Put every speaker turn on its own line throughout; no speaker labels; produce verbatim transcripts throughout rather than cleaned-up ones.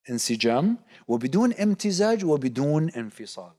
انسجام وبدون امتزاج وبدون انفصال.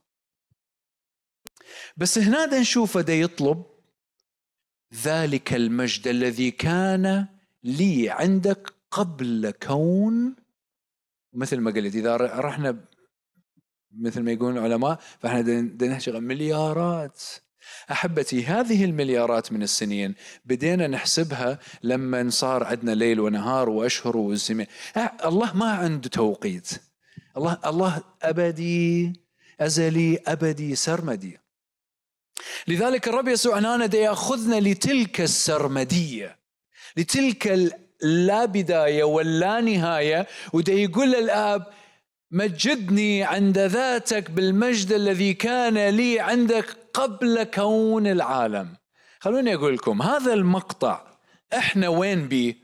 بس هنا دا نشوفه دا يطلب ذلك المجد الذي كان لي عندك قبل كون، مثل ما قلت إذا رحنا مثل ما يقولون العلماء فإحنا دا نحكي مليارات. أحبتي هذه المليارات من السنين بدينا نحسبها لما صار عندنا ليل ونهار وأشهر وسنين. الله ما عنده توقيت، الله الله أبدي أزلي أبدي سرمدي. لذلك الرب يسوع هنا دا يأخذنا لتلك السرمدية، لتلك لا بداية ولا نهاية، ودا يقول للآب مجدني عند ذاتك بالمجد الذي كان لي عندك قبل كون العالم. خلوني أقول لكم هذا المقطع إحنا وين بيه؟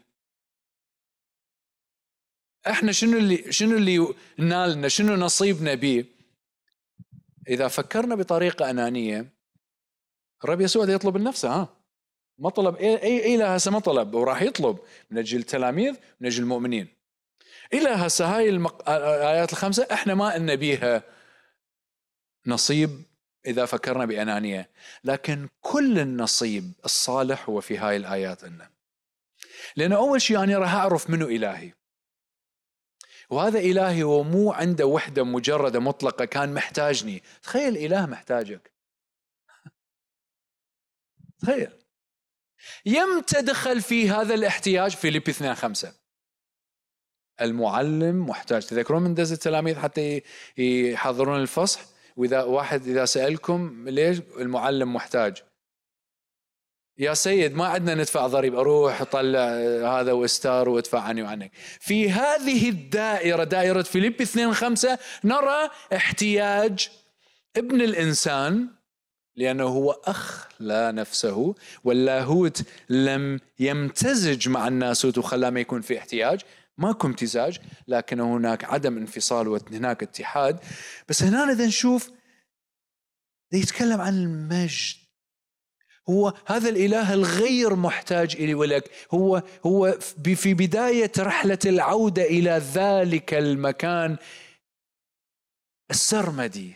إحنا شنو اللي شنو اللي نالنا، شنو نصيبنا بيه؟ إذا فكرنا بطريقة أنانية الرب يسوع ده يطلب لنفسه، ها ما طلب أي أي إله هسه، ما طلب وراح يطلب من أجل التلاميذ من أجل المؤمنين. إلى هسه هاي المق... الآيات الخمسة إحنا ما إن بيها نصيب إذا فكرنا بأنانية، لكن كل النصيب الصالح هو في هاي الآيات إنه. لأنه أول شيء أنا راح أعرف منه إلهي، وهذا إلهي هو مو عنده وحدة مجردة مطلقة كان محتاجني. تخيل إله محتاجك، تخيل يمتى دخل في هذا الاحتياج. فيليبي اثنين خمسة المعلم محتاج. تذكرون من دز التلاميذ حتى يحضرون الفصح، وإذا واحد إذا سألكم ليش المعلم محتاج، يا سيد ما عندنا ندفع ضريب، أروح أطلع هذا واستار وادفع عني وعنك. في هذه الدائرة دائرة فيليبي اثنين خمسة نرى احتياج ابن الإنسان، لأنه هو أخلى نفسه واللاهوت لم يمتزج مع الناسوت وخلاه ما يكون في احتياج. ماكو امتزاج لكن هناك عدم انفصال وهناك اتحاد. بس هنا إذا نشوف يتكلم عن المجد، هو هذا الإله الغير محتاج إلي ولك، هو هو في بداية رحلة العودة إلى ذلك المكان السرمدي.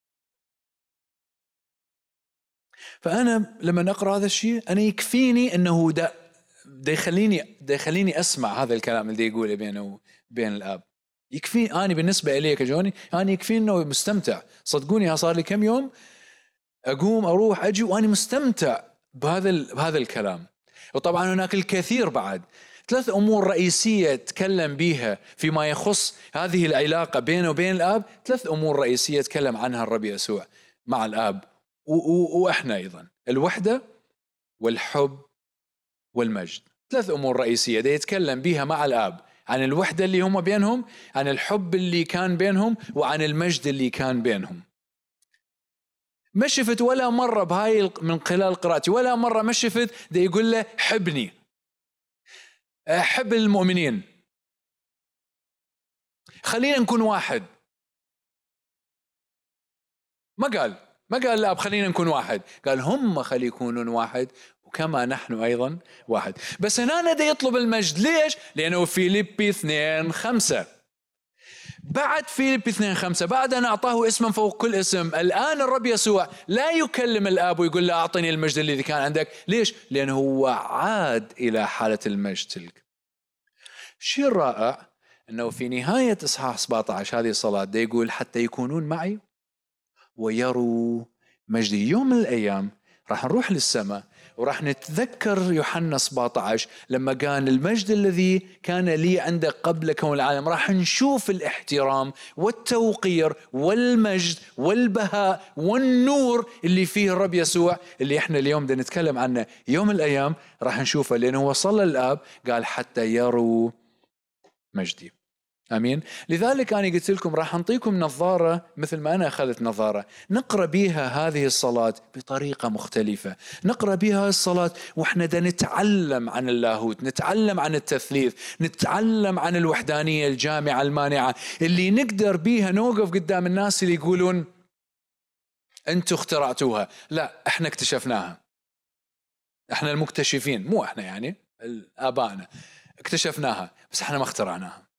فأنا لما أقرأ هذا الشيء أنا يكفيني أنه ده ده يخليني ده يخليني أسمع هذا الكلام اللي يقوله بينه وبين الآب. يكفي أنا بالنسبة إلي كجوني أنا يكفي أنه مستمتع. صدقوني صار لي كم يوم أقوم أروح أجي وأنا مستمتع بهذا بهذا الكلام. وطبعا هناك الكثير بعد. ثلاث أمور رئيسية تكلم بيها فيما يخص هذه العلاقة بينه وبين الآب. ثلاث أمور رئيسية تكلم عنها الرب يسوع مع الآب وإحنا أيضا: الوحدة والحب والمجد. ثلاث أمور رئيسية دي يتكلم بيها مع الآب: عن الوحدة اللي هم بينهم، عن الحب اللي كان بينهم، وعن المجد اللي كان بينهم. ما شفت ولا مرة بهاي من خلال قراءتي ولا مرة ما شفت ده يقول له حبني، حب المؤمنين، خلينا نكون واحد. ما قال ما قال لا خلينا نكون واحد، قال هم خلي يكونون واحد وكما نحن أيضا واحد. بس هنا ده يطلب المجد. ليش؟ لأنه فيليبي اثنين خمسة بعد فيليبي اثنين خمسة بعد أن أعطاه اسما فوق كل اسم، الآن الرب يسوع لا يكلم الآب ويقول له أعطني المجد الذي كان عندك. ليش؟ لأنه هو عاد إلى حالة المجد تلك. شيء رائع أنه في نهاية إصحاح سبعة عشر هذه الصلاة ده يقول حتى يكونون معي ويروا مجدي. يوم من الأيام راح نروح للسماء وراح نتذكر يوحنا سبعة عشر لما قال المجد الذي كان لي عندك قبل كون العالم. راح نشوف الاحترام والتوقير والمجد والبهاء والنور اللي فيه الرب يسوع اللي احنا اليوم بدنا نتكلم عنه. يوم من الأيام راح نشوفه لأنه وصل للآب قال حتى يروا مجدي. أمين. لذلك أنا قلت لكم راح أنطيكم نظارة مثل ما أنا أخذت نظارة نقرأ بها هذه الصلاة بطريقة مختلفة. نقرأ بها الصلاة وإحنا دا نتعلم عن اللاهوت، نتعلم عن التثليث، نتعلم عن الوحدانية الجامعة المانعة اللي نقدر بها نوقف قدام الناس اللي يقولون أنتوا اخترعتوها. لا، إحنا اكتشفناها. إحنا المكتشفين، مو إحنا يعني الآبائنا اكتشفناها، بس إحنا ما اخترعناها.